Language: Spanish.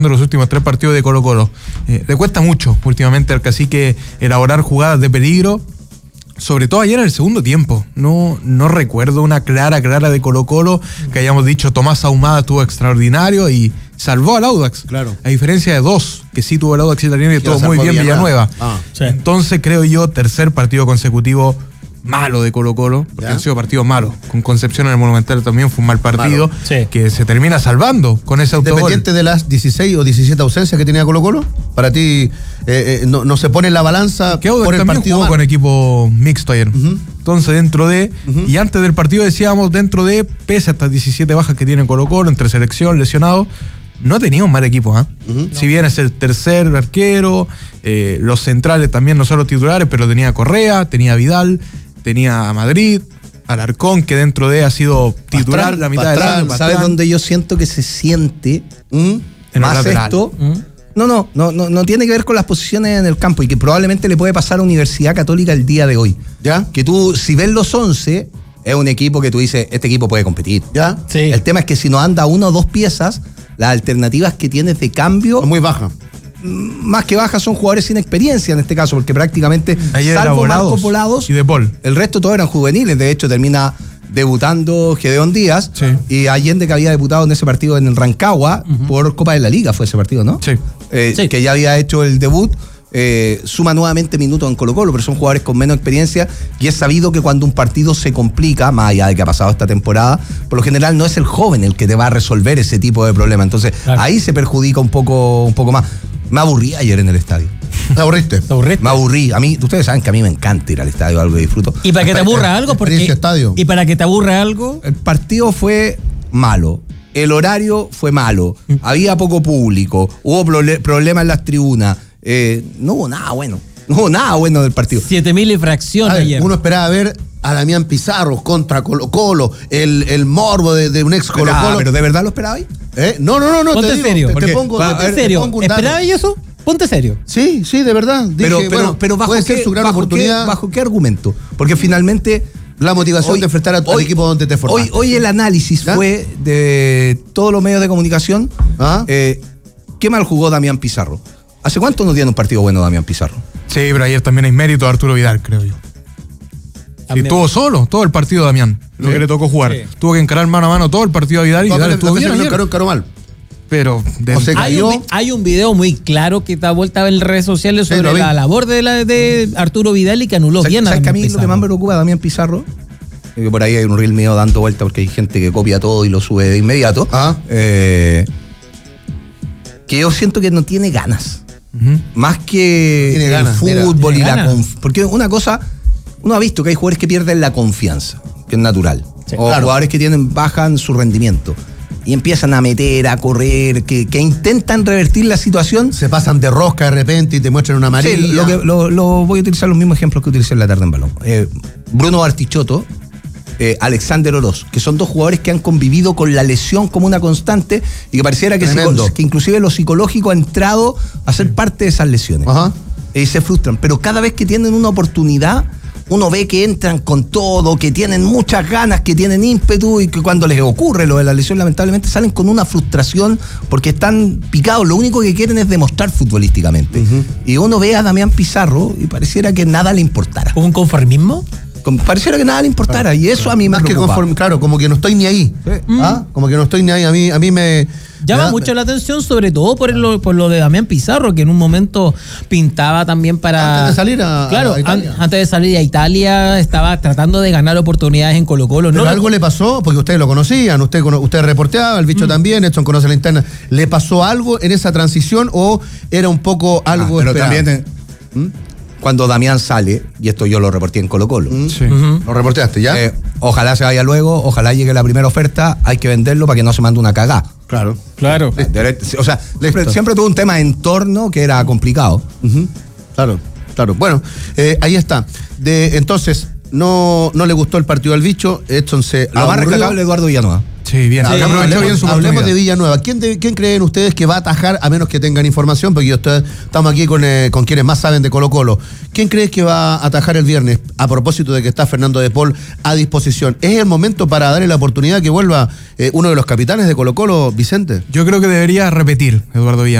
los últimos 3 partidos de Colo-Colo. Le cuesta mucho últimamente al Cacique elaborar jugadas de peligro, sobre todo ayer en el segundo tiempo. No recuerdo una clara de Colo-Colo que hayamos dicho Tomás Ahumada estuvo extraordinario y salvó al Audax. Claro. A diferencia de 2 que sí tuvo el Audax italiano y todo muy bien Villanueva. Sí. Entonces creo yo, tercer partido consecutivo malo de Colo-Colo, porque han sido partidos malos. Con Concepción en el Monumental también fue un mal partido, que se termina salvando con ese autogol. Independiente de las 16 o 17 ausencias que tenía Colo-Colo, para ti no se pone en la balanza que por el también partido jugó con equipo mixto ayer. Entonces dentro de, y antes del partido decíamos, dentro de, pese a estas 17 bajas que tiene Colo-Colo, entre selección, lesionado, no tenía un mal equipo, Si bien es el tercer arquero, los centrales también no son los titulares, pero tenía Correa, tenía Vidal, tenía a Madrid, Alarcón, que dentro de ha sido titular la mitad del año. ¿Sabes dónde yo siento que se siente más esto? No tiene que ver con las posiciones en el campo y que probablemente le puede pasar a Universidad Católica el día de hoy. ¿Ya? Que tú, si ves los 11, es un equipo que tú dices, este equipo puede competir. ¿Ya? Sí. El tema es que si no anda 1 o 2 piezas, las alternativas que tienes de cambio... Muy bajas. Más que bajas son jugadores sin experiencia en este caso, porque prácticamente, ayer salvo Marco Volados y De Paul, el resto todos eran juveniles. De hecho, termina debutando Gedeón Díaz y Allende, que había debutado en ese partido en el Rancagua por Copa de la Liga, fue ese partido, ¿no? Sí. Que ya había hecho el debut. Suma nuevamente minutos en Colo-Colo, pero son jugadores con menos experiencia y es sabido que cuando un partido se complica, más allá de que ha pasado esta temporada, por lo general no es el joven el que te va a resolver ese tipo de problema. Entonces ahí se perjudica un poco más. Me aburrí ayer en el estadio. ¿Te aburriste? Me aburrí. Ustedes saben que a mí me encanta ir al estadio, algo que disfruto. ¿Y para que te aburra algo? ¿Y para que te aburra algo? El partido fue malo. El horario fue malo. Había poco público. Hubo problemas en las tribunas. No hubo nada bueno. No hubo nada bueno del partido. 7.000 y fracción ayer. Uno esperaba ver a Damián Pizarro contra Colo-Colo, el morbo de un ex Colo-Colo. ¿Pero de verdad lo esperabais? No. Ponte serio. Te pongo ¿Esperabas eso? Ponte serio. Sí, de verdad. Dije, pero bajo puede ser su gran oportunidad. ¿Bajo qué argumento? Porque finalmente... La motivación de enfrentar al equipo donde te formaste. Hoy el análisis fue de todos los medios de comunicación. ¿Qué mal jugó Damián Pizarro? ¿Hace cuánto no tiene un partido bueno Damián Pizarro? Sí, pero ayer también hay mérito de Arturo Vidal, creo yo. Y estuvo solo todo el partido Damián, lo que le tocó jugar. Tuvo que encarar mano a mano todo el partido a Vidal y Vidal estuvo bien ayer. Encaró mal. Pero hay un video muy claro que da vuelta en redes sociales sobre la labor de Arturo Vidal y que anuló bien a Damián Pizarro. A mí lo que más me preocupa de Damián Pizarro, que por ahí hay un reel mío dando vuelta porque hay gente que copia todo y lo sube de inmediato, que yo siento que no tiene ganas. Más que el fútbol y la porque una cosa, uno ha visto que hay jugadores que pierden la confianza, que es natural, jugadores que bajan su rendimiento y empiezan a meter, a correr, que intentan revertir la situación. Se pasan de rosca de repente y te muestran una amarilla. Sí, voy a utilizar los mismos ejemplos que utilicé en la tarde en balón. Bruno Bartichotto, Alexander Oroz, que son 2 jugadores que han convivido con la lesión como una constante y que pareciera que inclusive lo psicológico ha entrado a ser parte de esas lesiones. Y se frustran, pero cada vez que tienen una oportunidad, uno ve que entran con todo, que tienen muchas ganas, que tienen ímpetu y que cuando les ocurre lo de la lesión lamentablemente salen con una frustración porque están picados, lo único que quieren es demostrar futbolísticamente. Y uno ve a Damián Pizarro y pareciera que nada le importara. ¿Un conformismo? Pareciera que nada le importara y eso a mí me preocupa. Como que no estoy ni ahí. Como que no estoy ni ahí. A mí me llama mucho la atención, sobre todo por lo de Damián Pizarro, que en un momento pintaba también para... Antes de salir a Italia. Antes de salir a Italia estaba tratando de ganar oportunidades en Colo-Colo. Pero algo le pasó, porque ustedes lo conocían, usted reporteaba, el bicho también, Edson conoce la interna. ¿Le pasó algo en esa transición o era un poco algo pero esperado? También cuando Damián sale, y esto yo lo reporté en Colo-Colo. Lo reporteaste, ¿ya? Ojalá se vaya luego, ojalá llegue la primera oferta, hay que venderlo para que no se mande una cagá. Claro. O sea, siempre tuvo un tema de entorno que era complicado. Claro. Bueno, ahí está. Entonces, no le gustó el partido al bicho, Edson se lo más rescatable Eduardo Villanueva. Sí, bien. Sí, hablemos de Villanueva. ¿Quién creen ustedes que va a atajar, a menos que tengan información, porque estamos aquí con quienes más saben de Colo-Colo? ¿Quién crees que va a atajar el viernes? A propósito de que está Fernando de Paul a disposición. ¿Es el momento para darle la oportunidad que vuelva uno de los capitanes de Colo-Colo, Vicente? Yo creo que debería repetir Eduardo Villanueva.